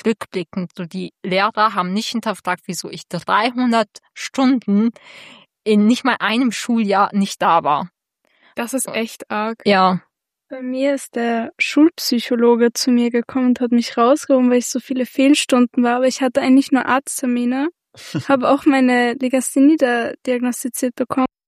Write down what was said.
rückblickend, so die Lehrer haben nicht hinterfragt, wieso ich 300 Stunden in nicht mal einem Schuljahr nicht da war. Das ist echt arg. Ja. Bei mir ist der Schulpsychologe zu mir gekommen und hat mich rausgehoben, weil ich so viele Fehlstunden war, aber ich hatte eigentlich nur Arzttermine, habe auch meine Legasthenie da diagnostiziert bekommen.